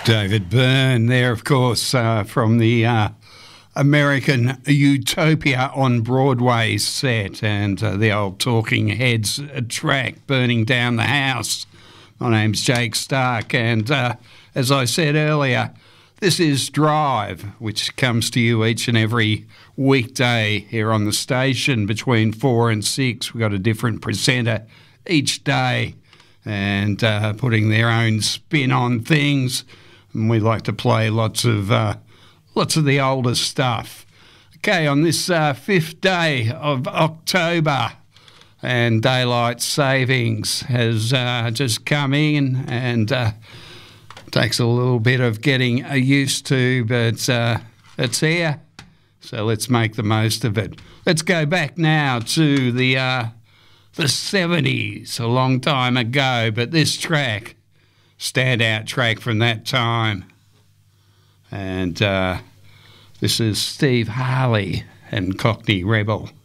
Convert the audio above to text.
David Byrne there, of course, from the American Utopia on Broadway set, and the old Talking Heads track, Burning Down the House. My name's Jake Stark, and as I said earlier, this is Drive, which comes to you each and every weekday here on the station between 4 and 6. We've got a different presenter each day and putting their own spin on things. And we like to play lots of the older stuff. Okay, on this 5th day of October, and daylight savings has just come in, and takes a little bit of getting used to, but it's here, so let's make the most of it. Let's go back now to the 70s, a long time ago, but this track, standout track from that time. And this is Steve Harley and Cockney Rebel.